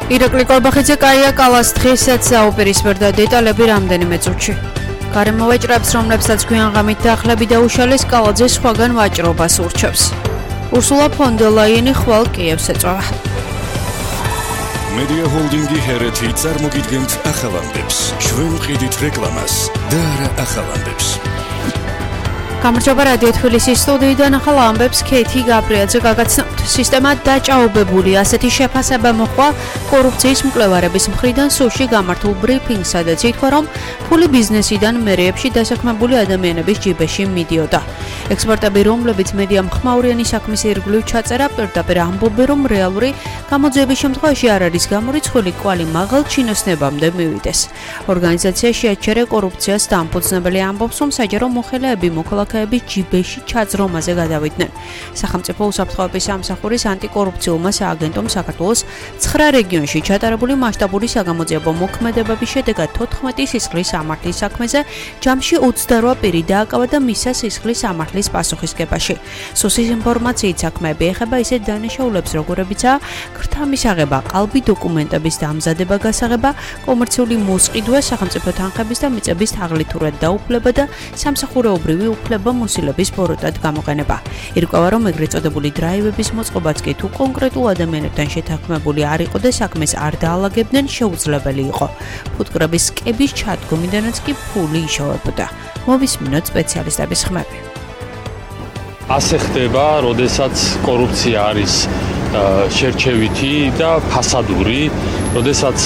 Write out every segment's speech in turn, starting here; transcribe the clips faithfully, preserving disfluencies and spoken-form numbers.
ირაკლი კორბახიძე კაია კალას დღესაც საუპირისპირდა დეტალები რამდენიმე წუთში. გარემო ვაჭრებს, რომლებსაც გვიან ღამით დახლები დაუშალეს, კალაძე სხვაგან ვაჭრობას ურჩევს. ურსულა ფონ დერ ლაიენი ხვალ კიევს ეწვევა. მედია ჰოლდინგი ჰერეთი წარმოგიდგენთ ახალამდებს. ჩვენ ვყიდით რეკლამას და არა ახალამდებს. გამარჯობა რადიო თბილისის სტუდიიდან ახალ ამბებს ქეთი გაბრიაძე გაგაცნობთ. სისტემა დაჭაობებული ასეთი შეფასება მოხდა კორუფციის მკვლევარების მხრიდან სულში გამართულ ბრიფინგს, სადაც ითქვა, რომ ფული ბიზნესიდან მერეებში დასაქმებული ადამიანების ჯიბეში მიდიოდა. ექსპერტები, რომლებიც მედია მხმაურიანი საქმის ირგვლივ ჩაწერა, პირდაპირ ამბობენ, რომ რეალური გამოძიების შემთხვევაში არ არის გამორიცხული კვალი მაღალ ჩინოსნებამდე მივიდეს. ორგანიზაცია შეაჩერა კორუფციას დამფუძნებელი ამბობს, რომ საჯარო მოხელეები მოქალაქეების ჯიბეში ჩაძრომაზე გადავიდნენ. სახელმწიფო უსაფრთხოების სამსახურის ანტიკორუფციულმა სააგენტომ საქართველოს ცხრა რეგიონში ჩატარებული მასშტაბური საგამოძიებო მოქმედებების შედეგად თოთხმეტი სისხლის სამართლის საქმეზე ჯამში ოცდარვა პირი დააკავა და მისცა სისხლის სამართლის პასუხისგებაში. სუსის ინფორმაციით საქმეები ეხება ისეთ დანაშაულებს, როგორებიცაა ქრთამის აღება, ყალბი დოკუმენტების დამზადება, გასაღება, კომერციული მოსყიდვა, სახელმწიფო თანხების და მიწების თაღლითურად დაუფლება და სამსახურეობრივი უფლება მოსილების ბოროტად გამოყენება. ირკვევა, რომ ეგრეთ წოდებული დრაივების მოწყობაც კი თუ კონკრეტულ ადამიანებთან შეთანხმებული არ იყო და საქმეს არ დაალაგებდნენ, შეუძლებელი იყო. ფუტკრების სკების ჩადგომიდანაც კი ფული იშოვებოდა. მოვისმინოთ სპეციალისტების ხმები. ასე ხდება, როდესაც კორუფცია არის შერჩევითი და ფასადური, როდესაც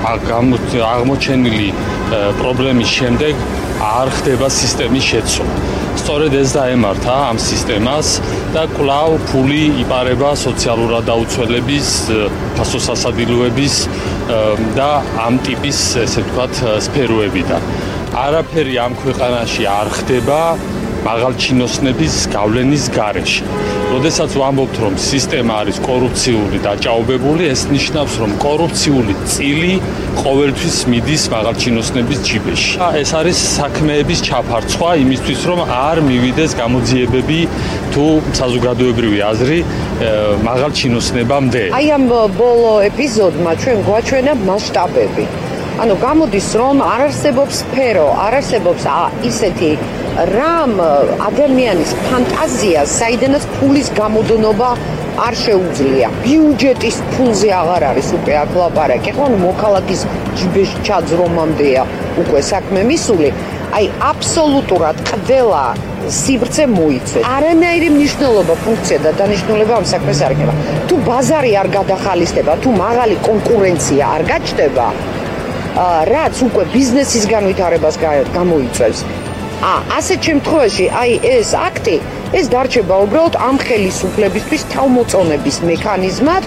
აღმოჩენილი პრობლემის შემდეგ არ ხდება სისტემის შეცვლა. სწორედ ეს დაემართა ამ სისტემას და კვლავ ფული იპარება სოციალურად დაუცველების, ფასოსასადილოების და ამ ტიპის, ესე ვთქვათ, სფეროებიდან. არაფერი ამ ქვეყანაში არ ხდება მაღალჩინოსნების გავლენის გარეშე. როდესაც ვამბობთ, რომ სისტემა არის კორუფციული და დაჭაობებული, ეს ნიშნავს, რომ კორუფციული წილი ყოველთვის მიდის მაღალჩინოსნების ჯიბეში. ეს არის საქმეების ჩაფარცხვა იმისთვის, რომ არ მივიდეს გამოძიებები თუ საზოგადოებრივი აზრი მაღალჩინოსნებამდე. აი ამ ბოლო ეპიზოდმა ჩვენ გვაჩვენა მასშტაბები. ანუ გამოდის, რომ არ არსებობს სფერო, არ არსებობს ისეთი რამ ადამიანის ფანტაზიას, საიდანაც ფულის გამოდნობა არ შეუძლია. ბიუჯეტის ფულზე აღარ არის უკვე აქ ლაპარაკი. ხო, მოქალაქის ჯიბეში ჩაძრომამდეა უკვე საქმე მისული. აი აბსოლუტურად ყველა სივრცე მოიცეს. არანაირი მნიშვნელობა, ფუნქცია და დანიშნულება ამ საქმეს არ იქნება. თუ ბაზარი არ გადახალისდება, თუ მაღალი კონკურენცია არ გაჩნდება, რაც უკვე ბიზნესის განვითარებას გამოიწვევს. ა ასეთ შემთხვევაში აი ეს აქტი ეს დარჩება უბრალოდ ამ ხელისუფლებისთვის თავმოწონების მექანიზმად.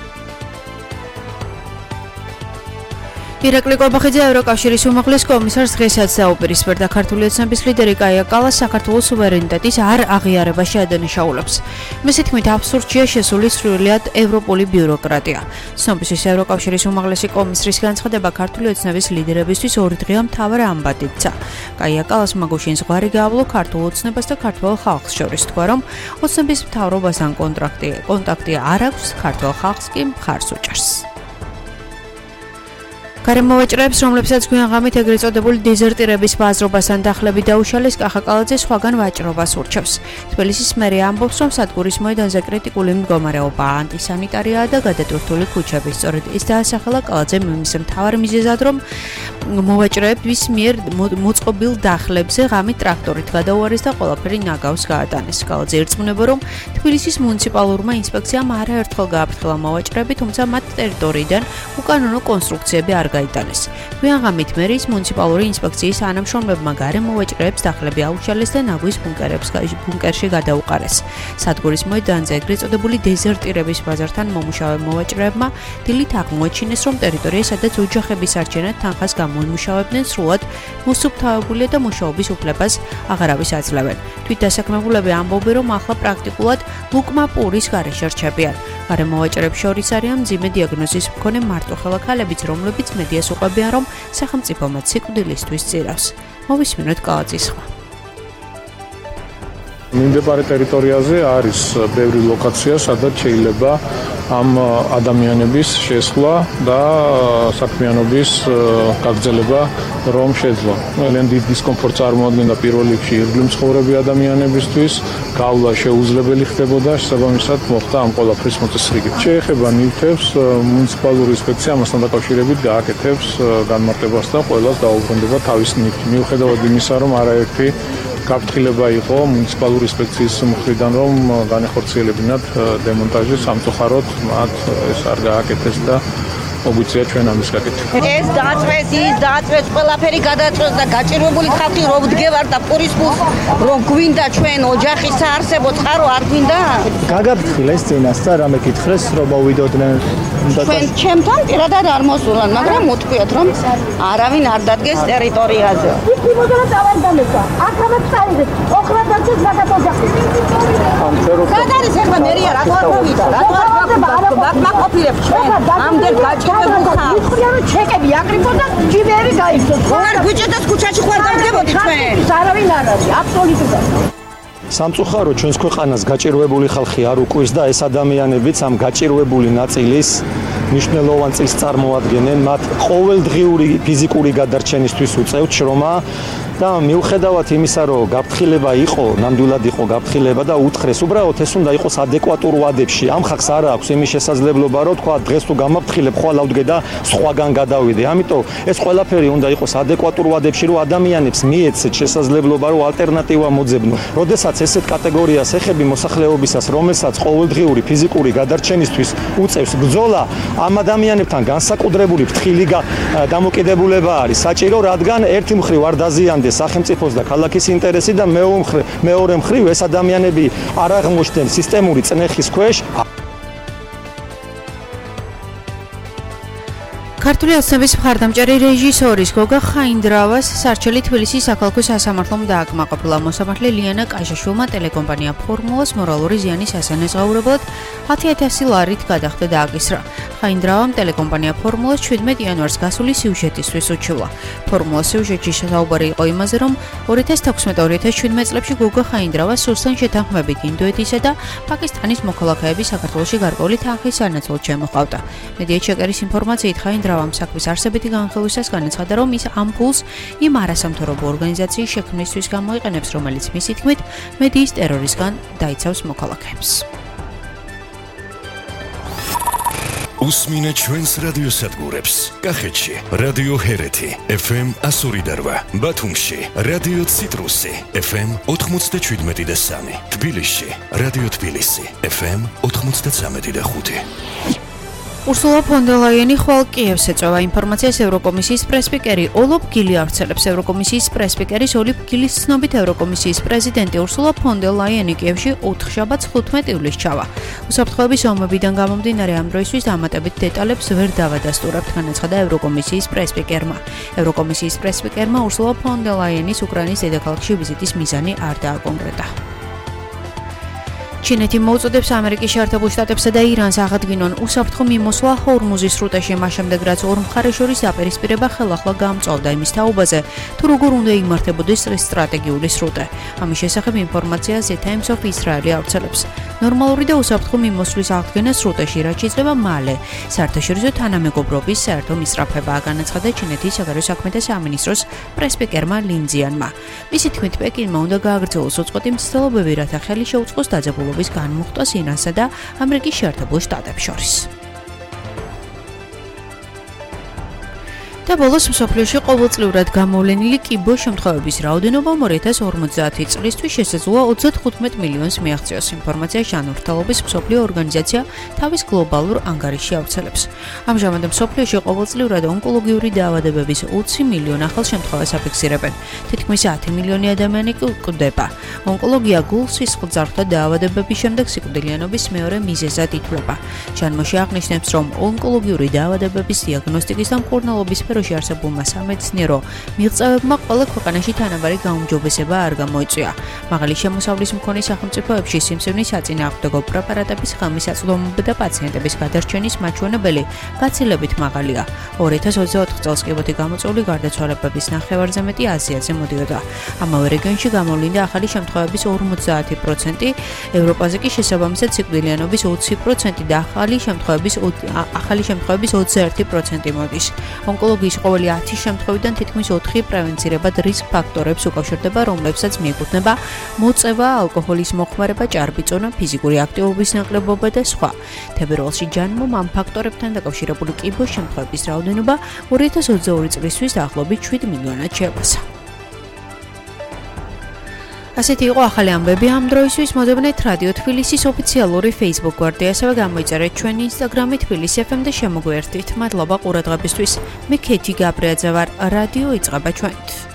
ირაკლი კორბახიძე ევროკავშირის უმაღლეს კომისარს დღესაც საუპირისპირდა. ქართული ოცნების ლიდერი კაია კალას საქართველოს სუვერენიტეტის არ აღიარებაში ადანაშაულებს. მისი თქმით, აბსურდშია შესული სრულიად ევროპული ბიუროკრატია. ცნობისთვის ევროკავშირის უმაღლესი კომისრის განცხადება ქართული ოცნების ლიდერებისთვის ორი დღეა მთავარ ამბად იქცა. კაია კალას მაგუშინ ზღვარი გაავლო ქართულ ოცნებას და ქართველ ხალხს შორის, თქვა, რომ ოცნების მთავრობასთან კონტრაქტი კონტაქტი არ აქვს, ქართველ ხალხს კი მხარს უჭერს. გარემო ვაჭრებს, რომლებსაც გვიან ღამით ეგრეთ წოდებული დეზერტირების ბაზრობასთან დახლები დაუშალეს, კახა კალაძე სხვაგან ვაჭრობას ურჩევს. თბილისის მერია ამბობს, რომ სადგურის მოედანზე კრიტიკული მდგომარეობა, ანტისანიტარიაა და გადატვირთული ქუჩები. სწორედ ეს დაასახელა კალაძემ იმის მთავარ მიზეზად, რომ მოვაჭრეების მიერ მოწყობილ დახლებზე ღამით ტრაქტორით გადაუარეს და ყველაფერი ნაგავს გაატანეს. კალაძე ირწმუნება, რომ თბილისის მუნიციპალურმა ინსპექციამ არაერთხელ გააფრთხილა მოვაჭრეები, თუმცა მათ ტერიტორიიდან უკანონო კონსტრუქციები არ გაიტანეს. გვიან ღამით მერიის მუნიციპალური ინსპექციის თანამშრომლებმა გარემო ვაჭრეებს დახლები აუშალეს და ნაგვის ბუნკერში გადაუყარეს. სადგურის მოედანზე ეგრეთ წოდებული დეზერტირების ბაზართან მომუშავე მოვაჭრეებმა დილით აღმოაჩინეს, რომ ტერიტორია, სადაც ოჯახების არჩენად თანხას გამოიმუშავებდნენ, სრულად მოსუფთავებულია და მუშაობის უფლებას აღარავის აძლევენ. თვითდასაქმებულები ამბობენ, რომ ახლა პრაქტიკულად ლუკმა პურის გარეშე რჩებიან. გარემო ვაჭრეებს შორის არიან მძიმე დიაგნოზის მქონე მარტოხელა ქალებიც, რომლებიც მედიას უყვებიან, რომ სახელმწიფო მათ სიკვდილისთვის წირავს. მოვისმინოთ კალაძის სხვა. მიმდებარე ტერიტორიაზე არის ბევრი ლოკაცია, სადაც შეიძლება ამ ადამიანების შესვლა და საქმიანობის გაგრძელება რომ შეძლო. ძალიან დიდ დისკომფორტს წარმოადგენდა პირველ რიგში ირგვლივ მცხოვრები ადამიანებისთვის, გავლა შეუძლებელი ხდებოდა, შესაბამისად მოხდა ამ ყველაფრის მოწესრიგება. შეეხება ნივთებს, მუნიციპალური ინსპექცია ამასთან დაკავშირებით გააკეთებს განმარტებას და ყველას დაუბრუნდება თავის ნივთი. მიუხედავად იმისა, რომ არაერთი გაფრთხილება იყო მუნიციპალური ინსპექციის მხრიდან, რომ განეხორციელებინათ დემონტაჟი, სამწუხაროდ მათ ეს არ გააკეთეს და მოგვიწია ჩვენ ამის გაკეთება. ეს დააწვეს, ის დააწვეს, ყველაფერი გადაწვეს და გაჭირვებული ხალხი რომ დგევარ და პურის ფულს რომ გვინდა ჩვენ ოჯახის საარსებო წყარო არ გვინდა? გაგაფრთხილეს წინასწარ რამე კითხრეს რომ მოვიდოდნენ ჩვენ ჩემთან პირადად არ მოსულან, მაგრამ მოვთქვიათ რომ არავინ არ დადგეს ტერიტორიაზე. იქი მოდერა დავარდამეცა. აქამდე წაიღეთ. ოხრადაცის მაგათ ოჯახი. სად არის ახლა მერია რა თქმა უნდა? რა ყოფილებს ჩვენ? ამდენ გაჭირებულ ხალხს. მithქვია რომ ჩეკები აკრიფო და ჯიბეები გაიგო. ხარ გვიჭედას ქუჩაში ხარ დავდებოდი ჩვენ. არავინ არ არის, აბსოლუტურად. სამწუხარო ჩვენს ქვეყანას გაჭირვებული ხალხი არ უკვირს და ეს ადამიანებიც ამ გაჭირვებული ნაწილის მნიშვნელოვან წილს წარმოადგენენ, მათ ყოველდღიური ფიზიკური გადარჩენისთვის უწევთ შრომა და მიუხედავად იმისა, რომ გაფრთხილება იყო, ნამდვილად იყო გაფრთხილება და უთხრეს, უბრალოდ ეს უნდა იყოს ადეკვატურ ვადებში. ამ ხალხს არ აქვს იმის შესაძლებლობა, რომ თქვა დღეს თუ გამაფრთხილებ, ხვალ ავდგე და სხვაგან გადავიდე. ამიტომ ეს ყველაფერი უნდა იყოს ადეკვატურ ვადებში, რომ ადამიანებს მიეცეთ შესაძლებლობა, რომ ალტერნატივა მოძებნონ. როდესაც ესეთ კატეგორიას ეხები მოსახლეობისას, რომელსაც ყოველდღიური ფიზიკური გადარჩენისთვის უწევს ბრძოლა, ამ ადამიანებთან განსაკუთრებული ფრთხილი დამოკიდებულება არის საჭირო, რადგან ერთი მხრივ არ დაზიანდეს სახელმწიფოს და ქალაქის ინტერესი და მეორე მხრივ ეს ადამიანები არ აღმოჩნდნენ სისტემური წნეხის ქვეშ. ქართული ოცნების მხარდამჭერი რეჟისორის გოგა ხაინდრავას სარჩელი თბილისის საქალაქო სასამართლომ დააკმაყოფილა. მოსამართლე ლიანა კაჟაშვილმა ტელეკომპანია ფორმულას მორალური ზიანის ასანაზღაურებლად ათი ათასი ლარით გადახდა და აკისრა. ხაინდრავამ ტელეკომპანია ფორმულას ჩვიდმეტ იანვარს გასული სიუჟეტისთვის უჩივლა. ფორმულას სიუჟეტში საუბარი იყო იმაზე, რომ ორი ათას თექვსმეტ ორი ათას შვიდმეტ წლებში გოგა ხაინდრავა სუსთან შეთანხმებით ინდოეთისა და პაკისტანის მოქალაქეების საქართველოში გარკვეული თანხის სანაცვლოდ შემოჰყავდა. მედია ჩეკერის ინფორმაციით ხაინდრავამ საქმის არსებითი განხილვისას განაცხადა, რომ ის ამ ფულს იმ არასამთავრობო ორგანიზაციის შექმნისთვის გამოიყენებს, რომელიც მისი თქმით მედიის ტერორისგან დაიცავს მოქალაქეებს. უსმინე ჩვენს რადიოსადგურებს. კახეთში რადიო ჰერეთი ეფ ემ ასორი და რვა, ბათუმში რადიო ციტრუსი ეფ ემ ოთხმოცდაშვიდმეტი და სამი, თბილისში რადიო თბილისი ეფ ემ ოთხმოცდაცამეტი და ხუთი. Ursula von der Leyen ხვალ კიევს ეწევა ინფორმაციას ევროკომისიის პრესპიკერი ოლოფ გილი ავრცელებს. ევროკომისიის პრესპიკერის ოლოფ გილის ცნობით ევროკომისიის პრეზიდენტი Ursula von der Leyen კიევში ოთხშაბათს ხუთმეტ ივლისს ჩავა. უსაფრთხოების ომებიდან გამომდინარე ამ დროისთვის დამატებით დეტალებს ვერ დავადასტურებთ, განაცხადა ევროკომისიის პრესპიკერმა. ევროკომისიის პრესპიკერმა Ursula von der Leyenis უკრაინის დედაქალაქში ვიზიტის მიზანი არ დააკონკრეტა. ჩინეთი მოუწოდებს ამერიკის შეერთებულ შტატებსა და ირანს აღადგინონ უსაფრთხო მიმოსვლა ჰორმუზის სრუტეში, მას შემდეგ რაც ორ მხარეს შორის დაპირისპირება ხელახლა გამწვავდა იმის თაობაზე, თუ როგორ უნდა იმართებოდეს სტრატეგიული სრუტე. ამის შესახებ ინფორმაციას The Times of Israel ავრცელებს. ნორმალური და უსაფრთხო მიმოსვლის აღდგენა სრუტეში, რაც შეიძლება მალე საერთაშორისო თანამეგობრობის საერთო მისწრაფებაა, განაცხადა ჩინეთის საგარეო საქმეთა სამინისტროს პრესპიკერმა ლინ ძიანმა. მისი თქმით, პეკინმა უნდა გააგრძელოს უწყვეტი მცდელობები, რათა ხელი შეუწყოს დაძაბულობის განმუხტვას ირანსა და ამერიკის შეერთებულ შტატებს შორის. და ბოლოს მსოფლიოში ყოველწლიურად გამოვლენილი კიბო შემთხვევების რაოდენობა ორი ათას ორმოცდაათი წლისთვის შესაძლოა ოცდათხუთმეტ მილიონს მიაღწიოს. ინფორმაცია ჟანრთელობის მსოფლიო ორგანიზაცია თავის გლობალურ ანგარიშში ავრცელებს. ამჟამად მსოფლიოში ყოველწლიურად ონკოლოგიური დაავადებების ოცი მილიონი ახალ შემთხვევას აფიქსირებენ. თითქმის ათი მილიონი ადამიანი კვდება. ონკოლოგია გულ-სისხლძარღვთა დაავადებების შემდეგ სიკვდილიანობის მეორე მიზეზად ითვლება. ჟანრში აღნიშნებს, რომ ონკოლოგიური დაავადებების დიაგნოსტიკის და მკურნალობის სფეროში დროში არსებულმა სამეცნიერო მიღწევებმა ყველა ქვეყანაში თანაბარი გაუმჯობესება არ გამოიწვია. მაღალი შემოსავლის მქონე სახელმწიფოებში სიმსივნის საწინააღმდეგო პრეპარატების ხელმისაწვდომობა და პაციენტების გადარჩენის მაჩვენებელი გაცილებით მაღალია. ორი ათას ოცდაოთხ წელს კიბოთი გამოწვეული გარდაცვალებების ნახევარზე მეტი აზიაზე მოდიოდა. ამავე რეგიონში გამოვლინდა ახალი შემთხვევების ორმოცდაათი პროცენტი, ევროპაზე კი შესაბამისად სიკვდილიანობის ოცი პროცენტი და ახალი შემთხვევების ახალი შემთხვევების ოცდაერთი პროცენტი მოდის. ონკოლოგიის ყოველი ათი შემთხვევიდან თითქმის ოთხი პრევენცირებად რისკ ფაქტორებს უკავშირდება, რომლებსაც მიეკუთვნება მოწევა, ალკოჰოლის მოხმარება, ჭარბიწონა, ფიზიკური აქტივობის ნაკლებობა და სხვა. თებერვალში ჯანმომ ამ ფაქტორებთან დაკავშირებული კიბოს შემთხვევების რაოდენობა ორი ათას ოცდაორი წლისთვის დაახლოებით შვიდ მილიონად შეევასა. ასეთი იყო ახალი ამბები ამ დროისთვის. მოდებნეთ რადიო თბილისის ოფიციალური Facebook გვერდი, ასევე გამოიწერეთ ჩვენი Instagram-ი თბილისი ეფ ემ და შემოგვიერთდით. მადლობა ყურადღებისთვის. მე ქეთი გაბრიაძე ვარ. რადიო იწყება ჩვენით.